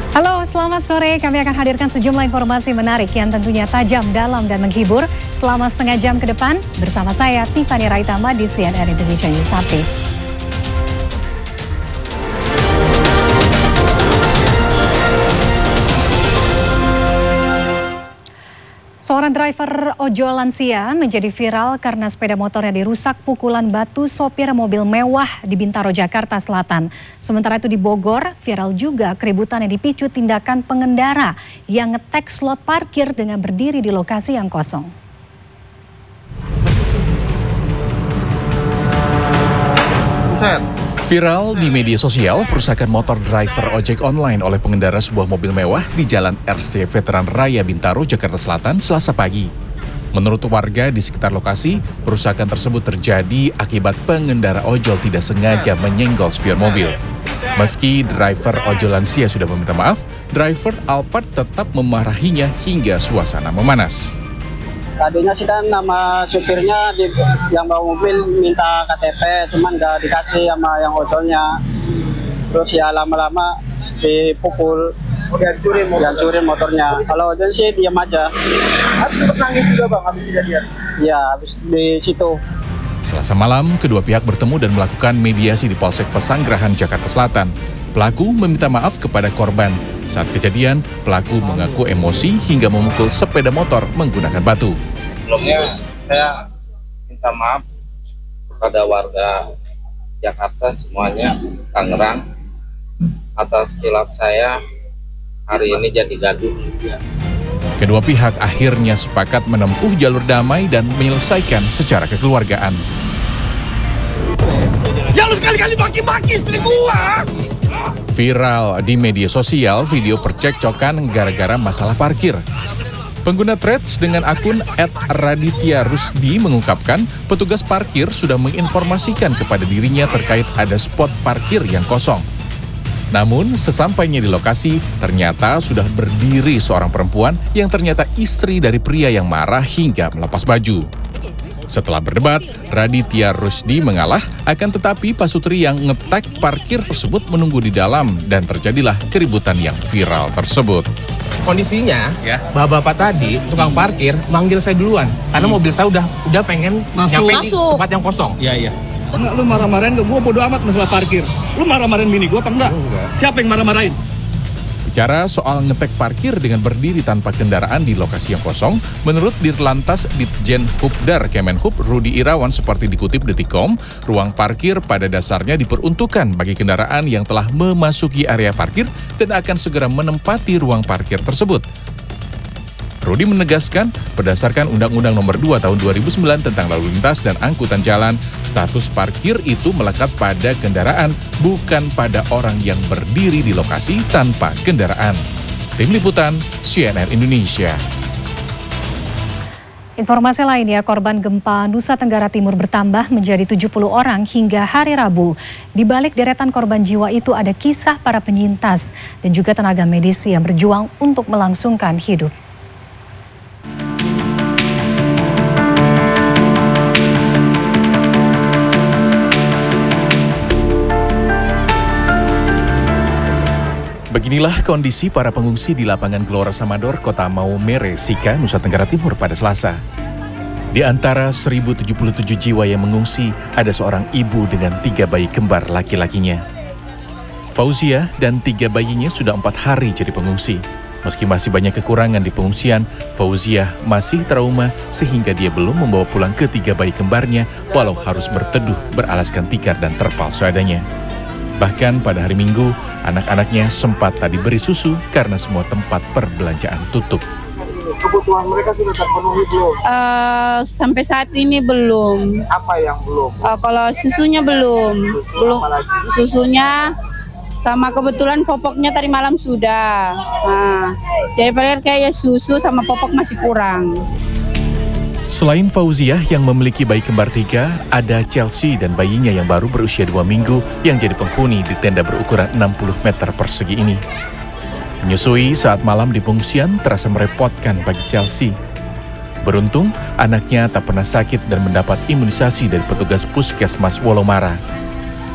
Halo, selamat sore. Kami akan hadirkan sejumlah informasi menarik yang tentunya tajam, dalam, dan menghibur selama setengah jam ke depan bersama saya, Tiffany Raitama di CNN Indonesia News Update. Seorang driver ojol lansia menjadi viral karena sepeda motornya dirusak pukulan batu sopir mobil mewah di Bintaro, Jakarta Selatan. Sementara itu di Bogor, viral juga keributan yang dipicu tindakan pengendara yang ngetek slot parkir dengan berdiri di lokasi yang kosong. Viral di media sosial perusakan motor driver ojek online oleh pengendara sebuah mobil mewah di Jalan RC Veteran Raya Bintaro, Jakarta Selatan, Selasa pagi. Menurut warga di sekitar lokasi, perusakan tersebut terjadi akibat pengendara ojol tidak sengaja menyenggol spion mobil. Meski driver ojol lansia sudah meminta maaf, driver Alphard tetap memarahinya hingga suasana memanas. Tadinya sih kan nama supirnya yang bawa mobil minta KTP, cuman nggak dikasih sama yang ojolnya. Terus ya lama-lama dipukul, dihancurin motornya. Kalau ojol sih diam aja. Habis nangis juga bang, habis kejadian? Ya, habis di situ. Selasa malam, kedua pihak bertemu dan melakukan mediasi di Polsek Pesanggerahan, Jakarta Selatan. Pelaku meminta maaf kepada korban. Saat kejadian, pelaku mengaku emosi hingga memukul sepeda motor menggunakan batu. Sebelumnya saya minta maaf kepada warga Jakarta semuanya, Tangerang, atas kilaf saya hari ini jadi gaduh. Kedua pihak akhirnya sepakat menempuh jalur damai dan menyelesaikan secara kekeluargaan. Ya lu sekali-kali maki-maki istri gua! Viral di media sosial video percekcokan gara-gara masalah parkir. Pengguna Threads dengan akun @raditya_rusdi mengungkapkan petugas parkir sudah menginformasikan kepada dirinya terkait ada spot parkir yang kosong. Namun sesampainya di lokasi ternyata sudah berdiri seorang perempuan yang ternyata istri dari pria yang marah hingga melepas baju. Setelah berdebat, Raditya Rusdi mengalah, akan tetapi pasutri yang ngetek parkir tersebut menunggu di dalam dan terjadilah keributan yang viral tersebut. Kondisinya, bapak-bapak tadi, tukang parkir, manggil saya duluan. Karena mobil saya udah pengen nyampe di tempat yang kosong. Iya. Enggak, lu marah-marahin ke gua, bodo amat masalah parkir. Lu marah-marahin bini gua apa enggak? Siapa yang marah-marahin? Bicara soal ngetek parkir dengan berdiri tanpa kendaraan di lokasi yang kosong, menurut Dirlantas Ditjen Hubdar Kemenhub Rudi Irawan seperti dikutip Detikcom, ruang parkir pada dasarnya diperuntukkan bagi kendaraan yang telah memasuki area parkir dan akan segera menempati ruang parkir tersebut. Rudi menegaskan, berdasarkan Undang-Undang Nomor 2 Tahun 2009 tentang Lalu Lintas dan Angkutan Jalan, status parkir itu melekat pada kendaraan, bukan pada orang yang berdiri di lokasi tanpa kendaraan. Tim Liputan, CNN Indonesia. Informasi lainnya, korban gempa Nusa Tenggara Timur bertambah menjadi 70 orang hingga hari Rabu. Di balik deretan korban jiwa itu ada kisah para penyintas dan juga tenaga medis yang berjuang untuk melangsungkan hidup. Beginilah kondisi para pengungsi di lapangan Gelora Samador, Kota Maumere, Sika, Nusa Tenggara Timur pada Selasa. Di antara 1077 jiwa yang mengungsi, ada seorang ibu dengan 3 bayi kembar laki-lakinya. Fauzia dan 3 bayinya sudah 4 hari jadi pengungsi. Meski masih banyak kekurangan di pengungsian, Fauzia masih trauma sehingga dia belum membawa pulang ke 3 bayi kembarnya walau harus berteduh beralaskan tikar dan terpal seadanya. Bahkan pada hari Minggu, anak-anaknya sempat tak diberi susu karena semua tempat perbelanjaan tutup. Kebutuhan mereka sudah terpenuhi belum? Sampai saat ini belum. Apa yang belum? Kalau susunya belum. Susunya sama kebetulan popoknya tadi malam sudah. Jadi paling kayak susu sama popok masih kurang. Selain Fauziah yang memiliki bayi kembar 3, ada Chelsea dan bayinya yang baru berusia 2 minggu yang jadi penghuni di tenda berukuran 60 meter persegi ini. Menyusui saat malam di pengungsian terasa merepotkan bagi Chelsea. Beruntung, anaknya tak pernah sakit dan mendapat imunisasi dari petugas Puskesmas Wolomara.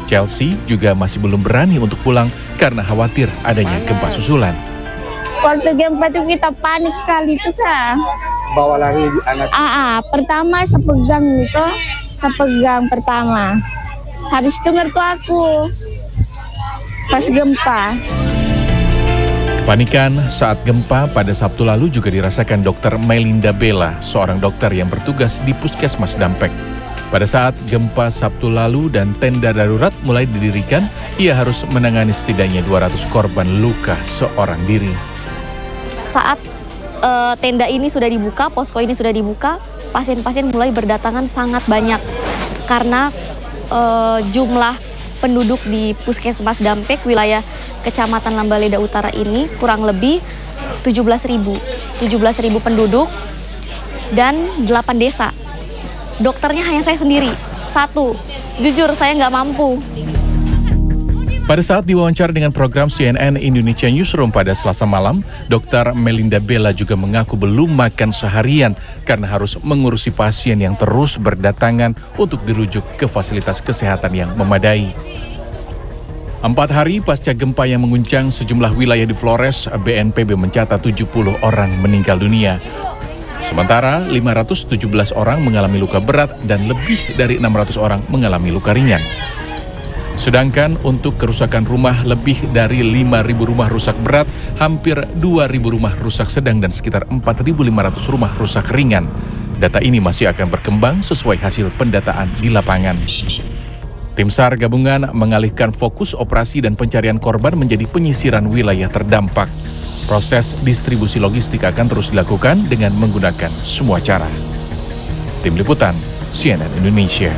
Chelsea juga masih belum berani untuk pulang karena khawatir adanya gempa susulan. Waktu gempa itu kita panik sekali itu kan. Bawa lari anak. Pertama sepegang pertama. Habis itu mertua aku pas gempa. Kepanikan saat gempa pada Sabtu lalu juga dirasakan Dr. Melinda Bella, seorang dokter yang bertugas di Puskesmas Dampek. Pada saat gempa Sabtu lalu dan tenda darurat mulai didirikan, ia harus menangani setidaknya 200 korban luka seorang diri. Saat tenda ini sudah dibuka, posko ini sudah dibuka, pasien-pasien mulai berdatangan sangat banyak karena jumlah penduduk di Puskesmas Dampek wilayah Kecamatan Lambaleda Utara ini kurang lebih 17.000 penduduk dan 8 desa. Dokternya hanya saya sendiri, 1. Jujur saya nggak mampu. Pada saat diwawancara dengan program CNN Indonesia Newsroom pada Selasa malam, Dr. Melinda Bella juga mengaku belum makan seharian karena harus mengurusi pasien yang terus berdatangan untuk dirujuk ke fasilitas kesehatan yang memadai. 4 hari pasca gempa yang mengguncang sejumlah wilayah di Flores, BNPB mencatat 70 orang meninggal dunia. Sementara 517 orang mengalami luka berat dan lebih dari 600 orang mengalami luka ringan. Sedangkan untuk kerusakan rumah lebih dari 5.000 rumah rusak berat, hampir 2.000 rumah rusak sedang dan sekitar 4.500 rumah rusak ringan. Data ini masih akan berkembang sesuai hasil pendataan di lapangan. Tim SAR gabungan mengalihkan fokus operasi dan pencarian korban menjadi penyisiran wilayah terdampak. Proses distribusi logistik akan terus dilakukan dengan menggunakan semua cara. Tim Liputan, CNN Indonesia.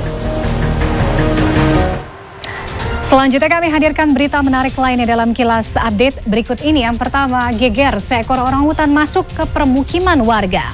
Selanjutnya kami hadirkan berita menarik lainnya dalam Kilas Update berikut ini. Yang pertama, geger seekor orangutan masuk ke permukiman warga.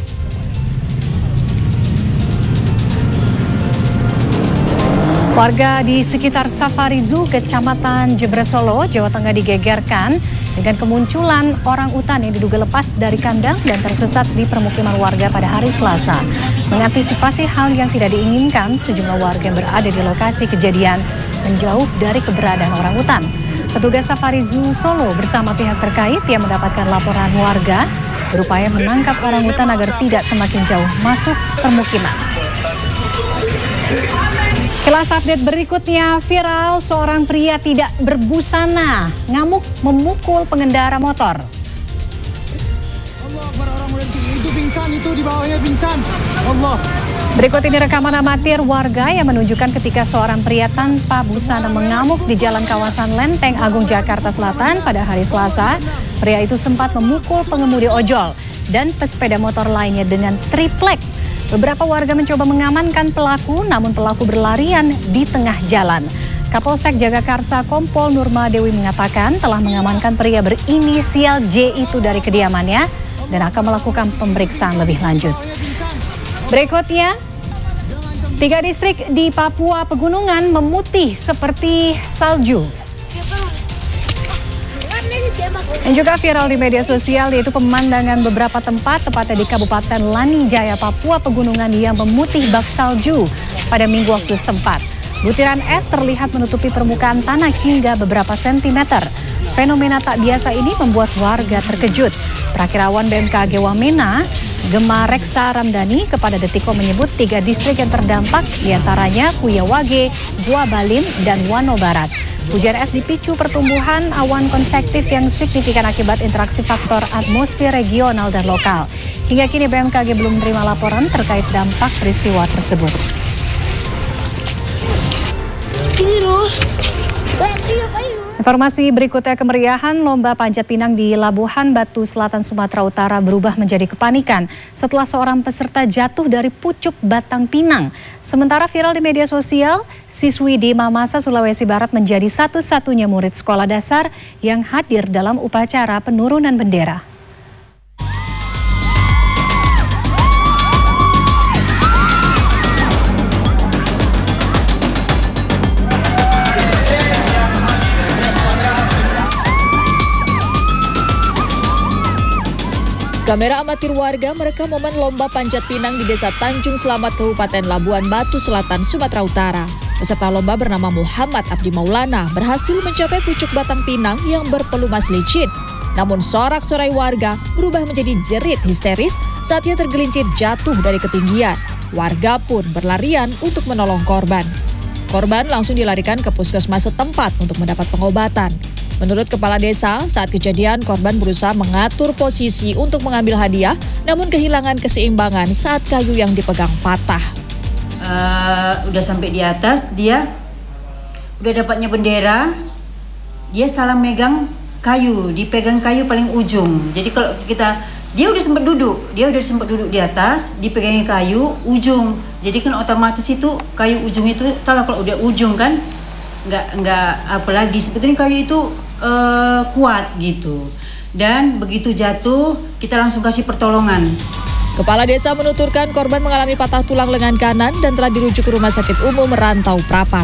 Warga di sekitar Safari Zoo, Kecamatan Jebresolo, Jawa Tengah digegerkan dengan kemunculan orangutan yang diduga lepas dari kandang dan tersesat di permukiman warga pada hari Selasa. Mengantisipasi hal yang tidak diinginkan, sejumlah warga yang berada di lokasi kejadian menjauh dari keberadaan orangutan. Petugas Safari Zoo Solo bersama pihak terkait yang mendapatkan laporan warga berupaya menangkap orangutan agar tidak semakin jauh masuk permukiman. Kilas Update berikutnya, viral seorang pria tidak berbusana ngamuk memukul pengendara motor. Itu pingsan, itu di bawahnya pingsan. Allah. Berikut ini rekaman amatir warga yang menunjukkan ketika seorang pria tanpa busana mengamuk di jalan kawasan Lenteng Agung Jakarta Selatan pada hari Selasa. Pria itu sempat memukul pengemudi ojol dan pesepeda motor lainnya dengan triplek. Beberapa warga mencoba mengamankan pelaku, namun pelaku berlarian di tengah jalan. Kapolsek Jagakarsa Kompol Nurma Dewi mengatakan telah mengamankan pria berinisial J itu dari kediamannya dan akan melakukan pemeriksaan lebih lanjut. Berikutnya, 3 distrik di Papua Pegunungan memutih seperti salju. Yang juga viral di media sosial yaitu pemandangan beberapa tempat, tepatnya di Kabupaten Lanijaya, Papua Pegunungan yang memutih bak salju pada minggu waktu setempat. Butiran es terlihat menutupi permukaan tanah hingga beberapa sentimeter. Fenomena tak biasa ini membuat warga terkejut. Perakirawan BMKG Wamena, Gema Reksa Ramdhani kepada Detikkom menyebut 3 distrik yang terdampak diantaranya Kuyawage, Gua Balim, dan Wano Barat. Hujan es dipicu pertumbuhan awan konvektif yang signifikan akibat interaksi faktor atmosfer regional dan lokal. Hingga kini BMKG belum menerima laporan terkait dampak peristiwa tersebut. Informasi berikutnya, kemeriahan Lomba Panjat Pinang di Labuhan Batu Selatan, Sumatera Utara berubah menjadi kepanikan setelah seorang peserta jatuh dari pucuk batang pinang. Sementara viral di media sosial, siswi di Mamasa, Sulawesi Barat menjadi satu-satunya murid sekolah dasar yang hadir dalam upacara penurunan bendera. Kamera amatir warga merekam momen lomba panjat pinang di Desa Tanjung Selamat, Kabupaten Labuan Batu Selatan, Sumatera Utara. Peserta lomba bernama Muhammad Abdi Maulana berhasil mencapai pucuk batang pinang yang berpelumas licin. Namun sorak-sorai warga berubah menjadi jerit histeris saat ia tergelincir jatuh dari ketinggian. Warga pun berlarian untuk menolong korban. Korban langsung dilarikan ke puskesmas setempat untuk mendapat pengobatan. Menurut kepala desa, saat kejadian korban berusaha mengatur posisi untuk mengambil hadiah, namun kehilangan keseimbangan saat kayu yang dipegang patah. Udah sampai di atas, dia udah dapatnya bendera, dia salah megang kayu, dipegang kayu paling ujung. Jadi kalau dia udah sempat duduk di atas, dipegangin kayu ujung. Jadi kan otomatis itu kayu ujung itu, kalau udah ujung kan nggak apa lagi. Sebetulnya kayu itu kuat gitu. Dan begitu jatuh, kita langsung kasih pertolongan. Kepala desa menuturkan korban mengalami patah tulang lengan kanan dan telah dirujuk ke Rumah Sakit Umum Rantau Prapat.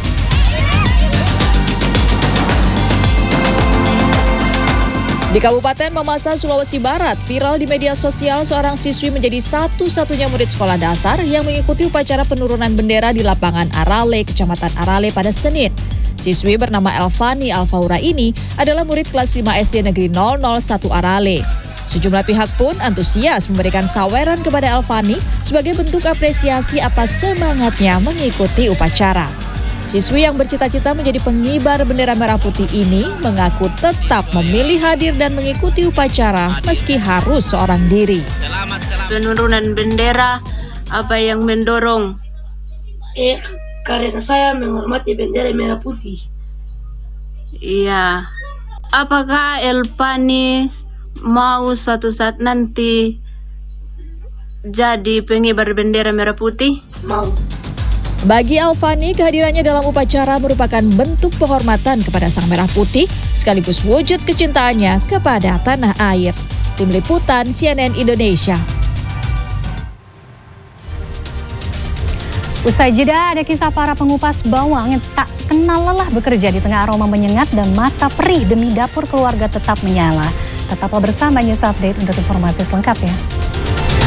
Di Kabupaten Mamasa, Sulawesi Barat, viral di media sosial seorang siswi menjadi satu-satunya murid sekolah dasar yang mengikuti upacara penurunan bendera di lapangan Arale, Kecamatan Arale pada Senin. Siswi bernama Elvani Alfaura ini adalah murid kelas 5 SD Negeri 001 Arale. Sejumlah pihak pun antusias memberikan saweran kepada Elvani sebagai bentuk apresiasi atas semangatnya mengikuti upacara. Siswi yang bercita-cita menjadi pengibar bendera merah putih ini mengaku tetap memilih hadir dan mengikuti upacara meski harus seorang diri. Penurunan bendera apa yang mendorong? Karena saya menghormati bendera merah putih. Iya. Apakah Elvani mau suatu saat nanti jadi pengibar bendera merah putih? Mau. Bagi Elvani, kehadirannya dalam upacara merupakan bentuk penghormatan kepada Sang Merah Putih sekaligus wujud kecintaannya kepada tanah air. Tim Liputan CNN Indonesia. Usai jeda, ada kisah para pengupas bawang yang tak kenal lelah bekerja di tengah aroma menyengat dan mata perih demi dapur keluarga tetap menyala. Tetaplah bersama News Update untuk informasi selengkapnya.